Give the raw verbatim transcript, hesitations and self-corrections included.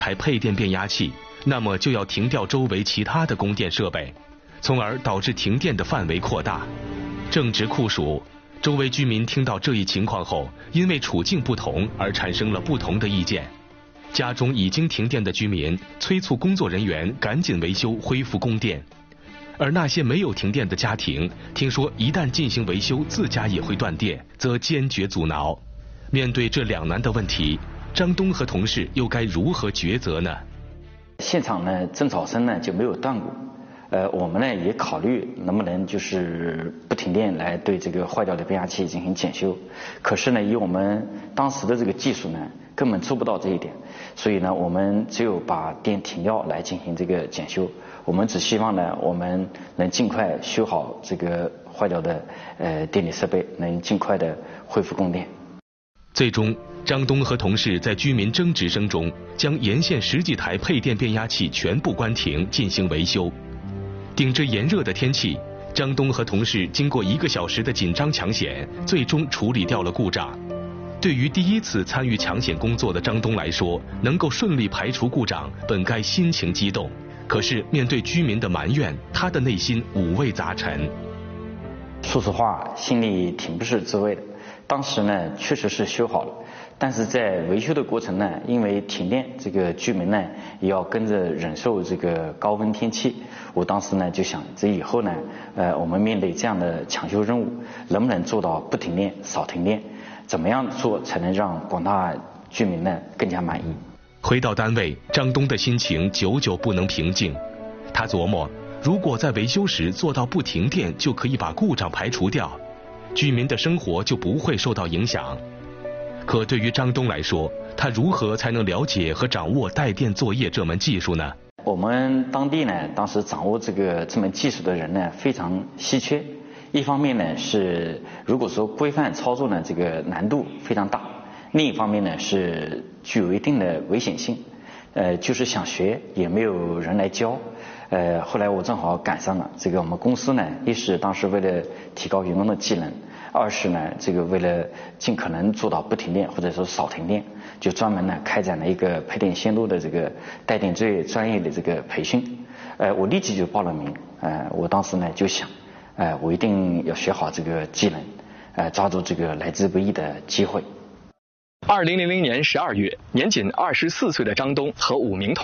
台配电变压器，那么就要停掉周围其他的供电设备，从而导致停电的范围扩大。正值酷暑，周围居民听到这一情况后，因为处境不同而产生了不同的意见。家中已经停电的居民催促工作人员赶紧维修恢复供电，而那些没有停电的家庭，听说一旦进行维修自家也会断电，则坚决阻挠。面对这两难的问题，张东和同事又该如何抉择呢？ 现场呢，争吵声呢就没有断过。呃，我们呢也考虑能不能就是不停电来对这个坏掉的变压器进行检修。可是呢，以我们当时的这个技术呢，根本做不到这一点。所以呢，我们只有把电停掉来进行这个检修。我们只希望呢，我们能尽快修好这个坏掉的呃电力设备，能尽快的恢复供电。 最终，张东和同事在居民争执声中，将沿线十几台配电变压器全部关停进行维修。顶着炎热的天气，张东和同事经过一个小时的紧张抢险，最终处理掉了故障。对于第一次参与抢险工作的张东来说，能够顺利排除故障，本该心情激动。可是面对居民的埋怨，他的内心五味杂陈。 说实话，心里挺不是滋味的。当时呢，确实是修好了，但是在维修的过程呢，因为停电，这个居民呢也要跟着忍受这个高温天气。我当时呢就想，这以后呢，呃，我们面对这样的抢修任务，能不能做到不停电、少停电？怎么样做才能让广大居民呢更加满意？ 回到单位，张东的心情久久不能平静。他琢磨，如果在维修时做到不停电，就可以把故障排除掉，居民的生活就不会受到影响。可对于张东来说，他如何才能了解和掌握带电作业这门技术呢？ 我们当地呢，当时掌握这个这门技术的人呢非常稀缺。一方面呢是，如果说规范操作呢，这个难度非常大；另一方面呢是具有一定的危险性。呃，就是想学也没有人来教。呃，后来我正好赶上了，这个我们公司呢，一是当时为了提高员工的技能，二是呢，这个为了尽可能做到不停电或者说少停电，就专门呢开展了一个配电线路的这个带电最专业的这个培训。呃，我立即就报了名。呃，我当时呢就想，呃，我一定要学好这个技能，呃，抓住这个来之不易的机会。 二零零零年十二月，年仅二十四岁的张东和五名同